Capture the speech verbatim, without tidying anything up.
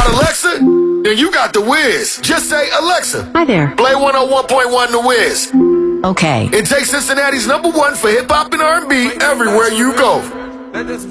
Alexa? Then you got The Wiz. Just say, Alexa, Hi there. play one oh one point one The Wiz. Okay. It takes Cincinnati's number one for hip hop and R and B everywhere you go.